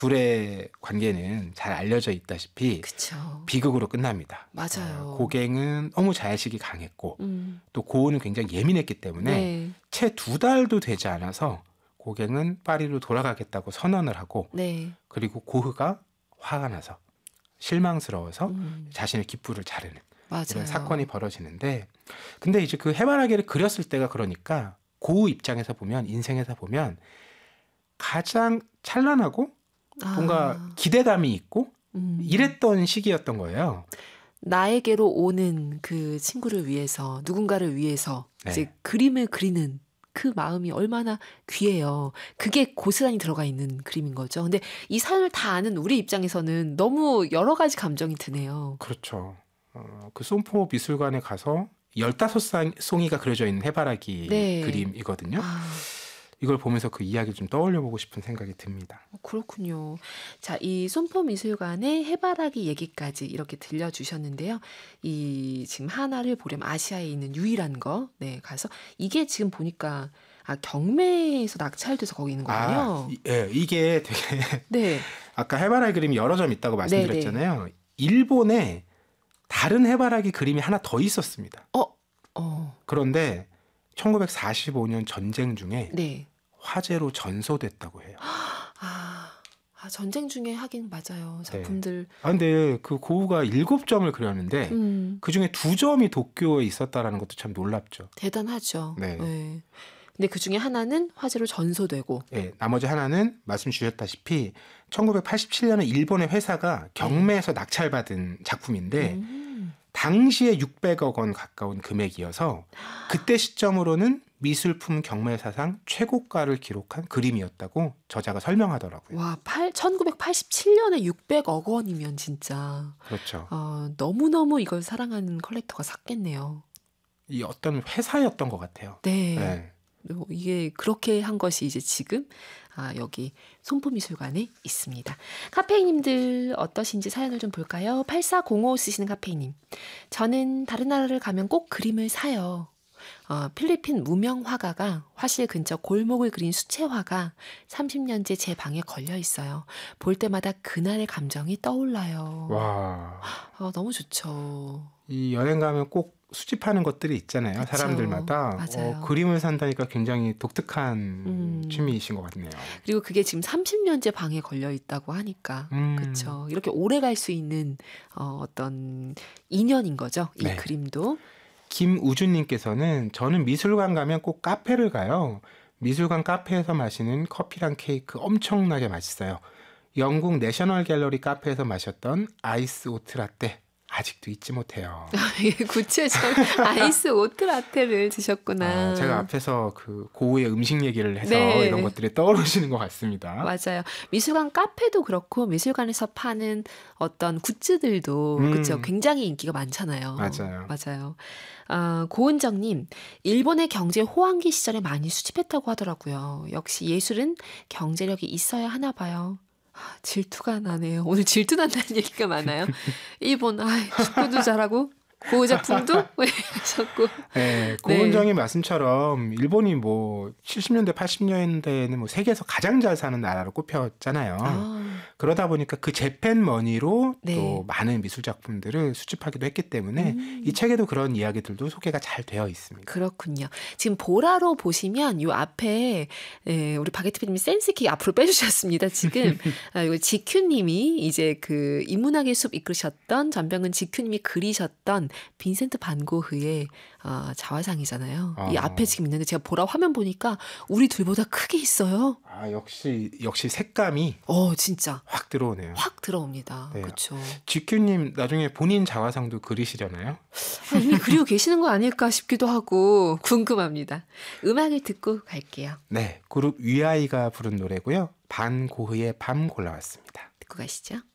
둘의 관계는 잘 알려져 있다시피 그쵸. 비극으로 끝납니다. 맞아요. 고갱은 너무 자의식이 강했고 또 고우는 굉장히 예민했기 때문에 네. 채 2달도 되지 않아서 고갱은 파리로 돌아가겠다고 선언을 하고 네. 그리고 고흐가 화가 나서 실망스러워서 자신의 기쁘를 자르는 이런 맞아요. 사건이 벌어지는데 근데 이제 그 해바라기를 그렸을 때가 그러니까 고흐 입장에서 보면 인생에서 보면 가장 찬란하고 뭔가 아. 기대감이 있고 음. 이랬던 시기였던 거예요. 나에게로 오는 그 친구를 위해서 누군가를 위해서 네. 이제 그림을 그리는 그 마음이 얼마나 귀해요. 그게 고스란히 들어가 있는 그림인 거죠. 근데 이 사연을 다 아는 우리 입장에서는 너무 여러 가지 감정이 드네요. 그렇죠. 그 솜포 미술관에 가서 15송이가 그려져 있는 해바라기 네. 그림이거든요. 아, 이걸 보면서 그 이야기를 좀 떠올려보고 싶은 생각이 듭니다. 그렇군요. 자, 이 솜포 미술관의 해바라기 얘기까지 이렇게 들려주셨는데요. 이 지금 하나를 보려면 아시아에 있는 유일한 거, 네, 가서 이게 지금 보니까 경매에서 낙찰돼서 거기 있는 거군요. 예, 이게 되게 네, 아까 해바라기 그림이 여러 점 있다고 네, 말씀드렸잖아요. 일본에 다른 해바라기 그림이 하나 더 있었습니다. 그런데 1945년 전쟁 중에 네. 화재로 전소됐다고 해요. 전쟁 중에 하긴 맞아요. 작품들. 근데 그 고우가 7점을 그렸는데 그 중에 2점이 도쿄에 있었다라는 것도 참 놀랍죠. 대단하죠. 네. 네. 근데 그 중에 하나는 화재로 전소되고. 네, 나머지 하나는 말씀 주셨다시피 1987년에 일본의 회사가 경매에서 낙찰받은 작품인데 당시에 600억 원 가까운 금액이어서 그때 시점으로는 미술품 경매 사상 최고가를 기록한 그림이었다고 저자가 설명하더라고요. 와, 1987년에 600억 원이면 진짜 그렇죠. 너무너무 이걸 사랑하는 컬렉터가 샀겠네요. 이 어떤 회사였던 것 같아요. 네. 네. 이게 그렇게 한 것이 이제 지금 여기 솜포미술관에 있습니다. 카페이님들 어떠신지 사연을 좀 볼까요? 8405 쓰시는 카페이님. 저는 다른 나라를 가면 꼭 그림을 사요. 필리핀 무명 화가가 화실 근처 골목을 그린 수채화가 30년째 제 방에 걸려 있어요. 볼 때마다 그날의 감정이 떠올라요. 와. 너무 좋죠. 이 여행 가면 꼭 수집하는 것들이 있잖아요. 그쵸. 사람들마다. 맞아요. 그림을 산다니까 굉장히 독특한 취미이신 것 같네요. 그리고 그게 지금 30년째 방에 걸려 있다고 하니까 그렇죠. 이렇게 오래 갈 수 있는 어떤 인연인 거죠. 이 네. 그림도. 김우준님께서는 저는 미술관 가면 꼭 카페를 가요. 미술관 카페에서 마시는 커피랑 케이크 엄청나게 맛있어요. 영국 내셔널 갤러리 카페에서 마셨던 아이스 오트라떼 아직도 잊지 못해요. 구체적 아이스 오트라떼를 드셨구나. 제가 앞에서 그 고우의 음식 얘기를 해서 네. 이런 것들이 떠오르시는 것 같습니다. 맞아요. 미술관 카페도 그렇고 미술관에서 파는 어떤 굿즈들도 그렇죠. 굉장히 인기가 많잖아요. 맞아요. 고은정님, 일본의 경제 호황기 시절에 많이 수집했다고 하더라고요. 역시 예술은 경제력이 있어야 하나 봐요. 질투가 나네요. 오늘 질투 난다는 얘기가 많아요. 일본, 축구도 잘하고, 고우 작품도 하셨고. 네, 고은정의 말씀처럼 일본이 뭐 70년대, 80년대에는 뭐 세계에서 가장 잘 사는 나라로 꼽혔잖아요. 그러다 보니까 그 재팬 머니로 또 많은 미술 작품들을 수집하기도 했기 때문에 이 책에도 그런 이야기들도 소개가 잘 되어 있습니다. 그렇군요. 지금 보라로 보시면 요 앞에 우리 바게트피님이 센스있게 앞으로 빼주셨습니다. 지금 이거 지큐님이 이제 그 인문학의 숲 이끌으셨던 전병은 지큐님이 그리셨던 빈센트 반 고흐의 자화상이잖아요. 이 앞에 지금 있는데 제가 보라 화면 보니까 우리 둘보다 크게 있어요. 역시 색감이 진짜 확 들어오네요. 확 들어옵니다. 네. 그렇죠. GQ님 나중에 본인 자화상도 그리시려나요? 이미 그리고 계시는 거 아닐까 싶기도 하고 궁금합니다. 음악을 듣고 갈게요. 네, 그룹 위아이가 부른 노래고요. 반 고흐의 밤 골라왔습니다. 듣고 가시죠.